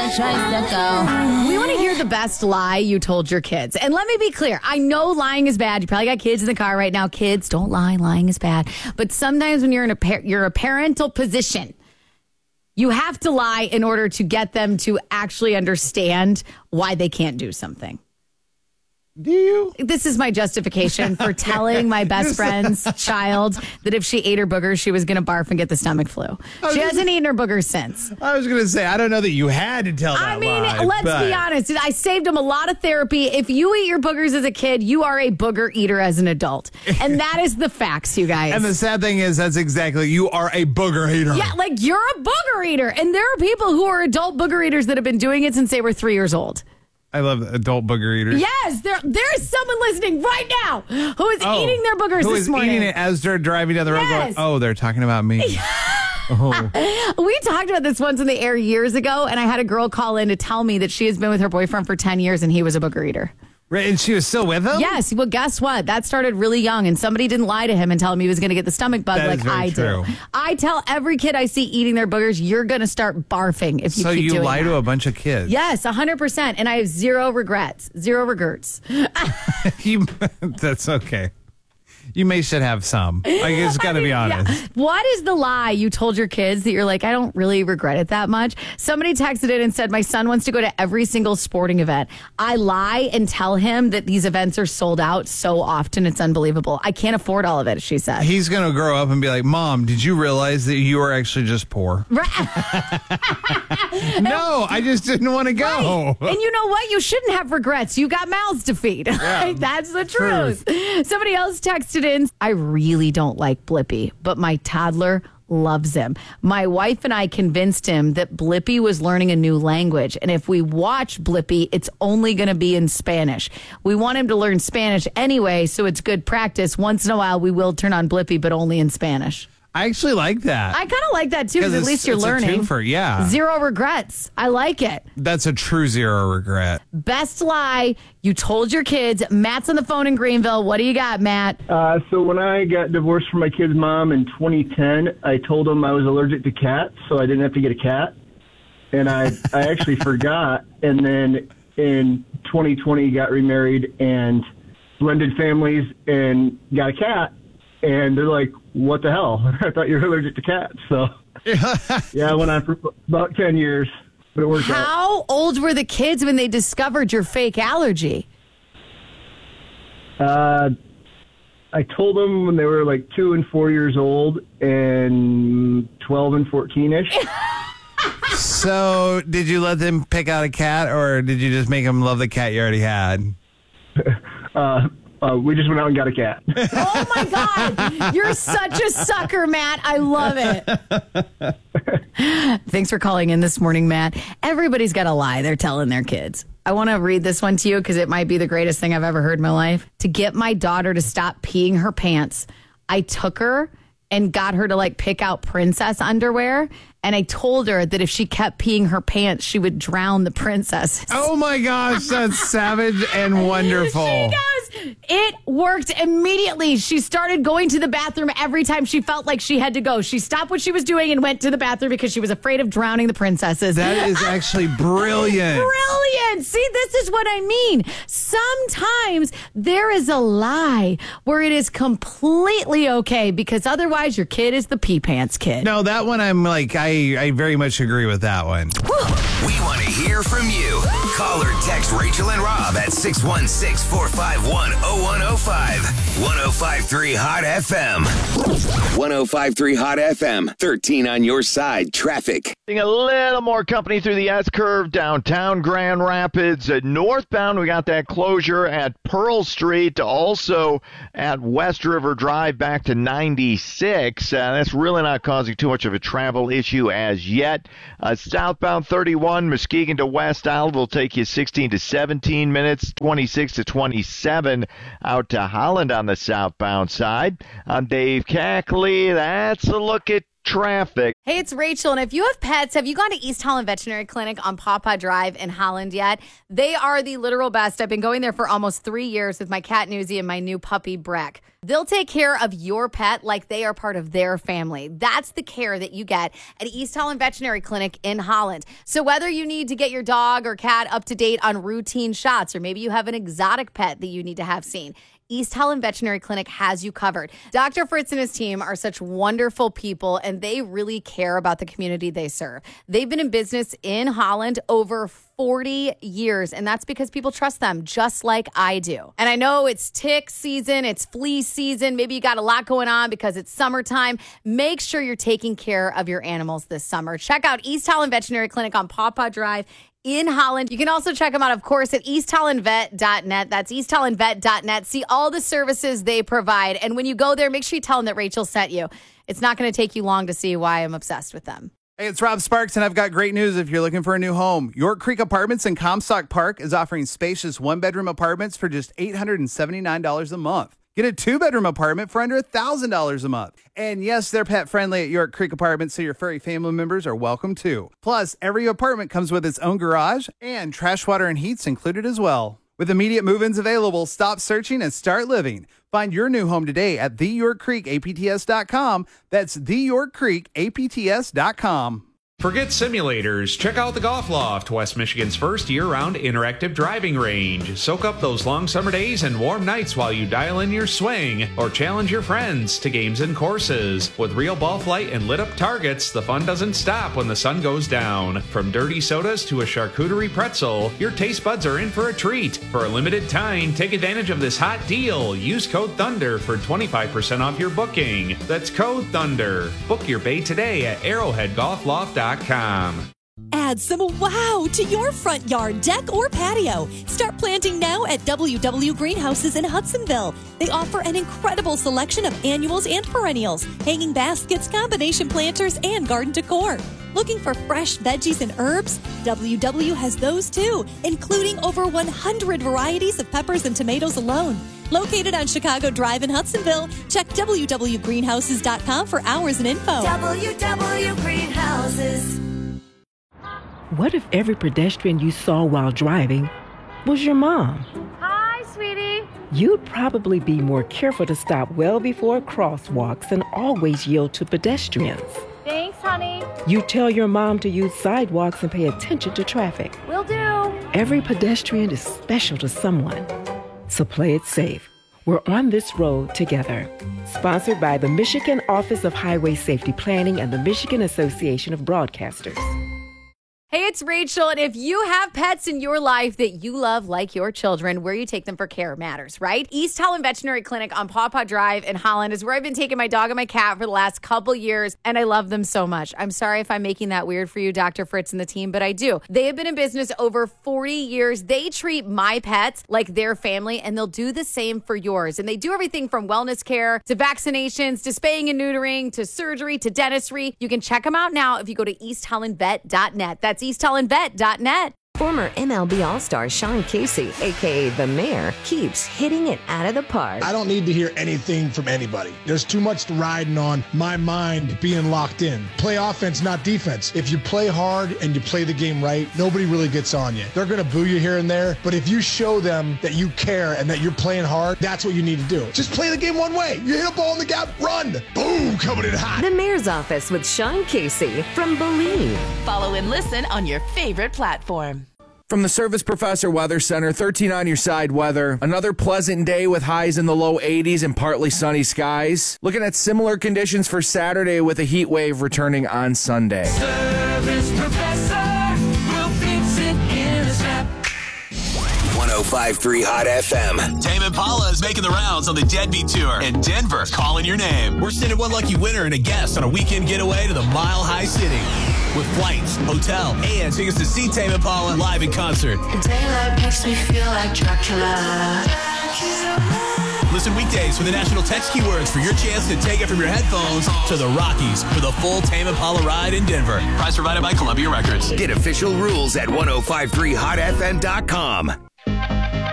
tricycle. We want to hear the best lie you told your kids. And let me be clear. I know lying is bad. You probably got kids in the car right now. Kids, don't lie. Lying is bad. But sometimes when you're in a parental position, you have to lie in order to get them to actually understand why they can't do something. Do you? This is my justification for telling my best friend's child that if she ate her boogers, she was going to barf and get the stomach flu. She hasn't eaten her boogers since. I was going to say, I don't know that you had to tell that I mean, lie, let's but be honest. I saved him a lot of therapy. If you eat your boogers as a kid, you are a booger eater as an adult. And that is the facts, you guys. And the sad thing is, that's exactly, you are a booger eater. Yeah, like you're a booger eater. And there are people who are adult booger eaters that have been doing it since they were 3 years old. I love adult booger eaters. Yes, there's someone listening right now who is eating their boogers this morning. Who is eating it as they're driving down the road going, oh, they're talking about me. We talked about this once in the air years ago, and I had a girl call in to tell me that she has been with her boyfriend for 10 years and he was a booger eater. Right, and she was still with him? Yes. Well, guess what? That started really young, and somebody didn't lie to him and tell him he was going to get the stomach bug like I do. I tell every kid I see eating their boogers, you're going to start barfing if you keep doing that. So you lie to a bunch of kids? Yes, 100%. And I have zero regrets. Zero regrets. That's okay. You should have some. I guess got to be honest. Yeah. What is the lie you told your kids that you're like, I don't really regret it that much? Somebody texted in and said, my son wants to go to every single sporting event. I lie and tell him that these events are sold out so often. It's unbelievable. I can't afford all of it, she said. He's going to grow up and be like, Mom, did you realize that you are actually just poor? Right. No, I just didn't want to go. Right. And you know what? You shouldn't have regrets. You got mouths to feed. Yeah, that's the truth. Somebody else texted in, I really don't like Blippi, but my toddler loves him. My wife and I convinced him that Blippi was learning a new language. And if we watch Blippi, it's only going to be in Spanish. We want him to learn Spanish anyway, so it's good practice. Once in a while, we will turn on Blippi, but only in Spanish. I actually like that. I kind of like that, too, because at least you're learning. It's a twofer, yeah. Zero regrets. I like it. That's a true zero regret. Best lie you told your kids. Matt's on the phone in Greenville. What do you got, Matt? So when I got divorced from my kid's mom in 2010, I told him I was allergic to cats, so I didn't have to get a cat. And I actually forgot. And then in 2020, got remarried and blended families and got a cat. And they're like, what the hell? I thought you were allergic to cats. So, yeah, I went on for about 10 years, but it worked out. How old were the kids when they discovered your fake allergy? I told them when they were like 2 and 4 years old and 12 and 14-ish. So did you let them pick out a cat, or did you just make them love the cat you already had? We just went out and got a cat. Oh, my God. You're such a sucker, Matt. I love it. Thanks for calling in this morning, Matt. Everybody's got a lie they're telling their kids. I want to read this one to you because it might be the greatest thing I've ever heard in my life. To get my daughter to stop peeing her pants, I took her and got her to like pick out princess underwear. And I told her that if she kept peeing her pants, she would drown the princesses. Oh, my gosh. That's savage and wonderful. She goes, it worked immediately. She started going to the bathroom every time she felt like she had to go. She stopped what she was doing and went to the bathroom because she was afraid of drowning the princesses. That is actually brilliant. Brilliant. See, this is what I mean. Sometimes there is a lie where it is completely okay because otherwise your kid is the pee pants kid. No, that one I'm like, I very much agree with that one. We want to hear from you. Call or text Rachel and Rob at 616-451-0105. 105.3 Hot FM. 105.3 Hot FM. 13 on your side. Traffic. A little more company through the S-curve downtown Grand Rapids. Northbound, we got that closure at Pearl Street. Also at West River Drive back to 96. That's really not causing too much of a travel issue as yet. Southbound 31, Muskegon to West Isle will take you 16 to 17 minutes. 26 to 27 out to Holland on the southbound side. I'm Dave Cackley. That's a look at traffic. Hey, it's Rachel, and if you have pets, have you gone to East Holland Veterinary Clinic on Pawpaw Drive in Holland yet? They are the literal best. I've been going there for almost 3 years with my cat Newsy and my new puppy Breck. They'll take care of your pet like they are part of their family. That's the care that you get at East Holland Veterinary Clinic in Holland. So whether you need to get your dog or cat up to date on routine shots, or maybe you have an exotic pet that you need to have seen, East Holland Veterinary Clinic has you covered. Dr. Fritz and his team are such wonderful people, and they really care about the community they serve. They've been in business in Holland over 40 years, and that's because people trust them just like I do. And I know it's tick season, it's flea season. Maybe you got a lot going on because it's summertime. Make sure you're taking care of your animals this summer. Check out East Holland Veterinary Clinic on Pawpaw Drive in Holland. You can also check them out, of course, at easthollandvet.net. That's easthollandvet.net. See all the services they provide. And when you go there, make sure you tell them that Rachel sent you. It's not going to take you long to see why I'm obsessed with them. Hey, it's Rob Sparks, and I've got great news if you're looking for a new home. York Creek Apartments in Comstock Park is offering spacious one-bedroom apartments for just $879 a month. Get a two-bedroom apartment for under $1,000 a month. And yes, they're pet-friendly at York Creek Apartments, so your furry family members are welcome too. Plus, every apartment comes with its own garage, and trash, water, and heat's included as well. With immediate move-ins available, stop searching and start living. Find your new home today at theyorkcreekapts.com. That's theyorkcreekapts.com. Forget simulators. Check out the Golf Loft, West Michigan's first year-round interactive driving range. Soak up those long summer days and warm nights while you dial in your swing or challenge your friends to games and courses. With real ball flight and lit-up targets, the fun doesn't stop when the sun goes down. From dirty sodas to a charcuterie pretzel, your taste buds are in for a treat. For a limited time, take advantage of this hot deal. Use code THUNDER for 25% off your booking. That's code THUNDER. Book your bay today at arrowheadgolfloft.com. Add some wow to your front yard, deck, or patio. Start planting now at WW Greenhouses in Hudsonville. They offer an incredible selection of annuals and perennials, hanging baskets, combination planters, and garden decor. Looking for fresh veggies and herbs? WW has those too, including over 100 varieties of peppers and tomatoes alone. Located on Chicago Drive in Hudsonville, check www.greenhouses.com for hours and info. WW Greenhouses. What if every pedestrian you saw while driving was your mom? Hi, sweetie. You'd probably be more careful to stop well before crosswalks and always yield to pedestrians. Thanks, honey. You tell your mom to use sidewalks and pay attention to traffic. Will do. Every pedestrian is special to someone. So play it safe. We're on this road together. Sponsored by the Michigan Office of Highway Safety Planning and the Michigan Association of Broadcasters. Hey, it's Rachel, and if you have pets in your life that you love like your children, where you take them for care matters, right? East Holland Veterinary Clinic on Pawpaw Drive in Holland is where I've been taking my dog and my cat for the last couple years, and I love them so much. I'm sorry if I'm making that weird for you, Dr. Fritz and the team, but I do. They have been in business over 40 years. They treat my pets like their family, and they'll do the same for yours. And they do everything from wellness care to vaccinations to spaying and neutering to surgery to dentistry. You can check them out now if you go to easthollandvet.net. That's easthollandvet.net. Former MLB All-Star Sean Casey, a.k.a. The Mayor, keeps hitting it out of the park. I don't need to hear anything from anybody. There's too much riding on my mind being locked in. Play offense, not defense. If you play hard and you play the game right, nobody really gets on you. They're going to boo you here and there, but if you show them that you care and that you're playing hard, that's what you need to do. Just play the game one way. You hit a ball in the gap, run. Boom, coming in hot. The Mayor's Office with Sean Casey from Believe. Follow and listen on your favorite platform. From the Service Professor Weather Center, 13 on your side weather. Another pleasant day with highs in the low 80s and partly sunny skies. Looking at similar conditions for Saturday with a heat wave returning on Sunday. Service Professor will fix it in a snap. 105.3 Hot FM. Tame Impala is making the rounds on the Deadbeat Tour in Denver, calling your name. We're sending one lucky winner and a guest on a weekend getaway to the Mile High City with flights, hotel, and tickets to see Tame Impala live in concert. Daylight makes me feel like Dracula. Listen weekdays for the national text keywords for your chance to take it from your headphones to the Rockies for the full Tame Impala ride in Denver. Prize provided by Columbia Records. Get official rules at 1053hotfm.com.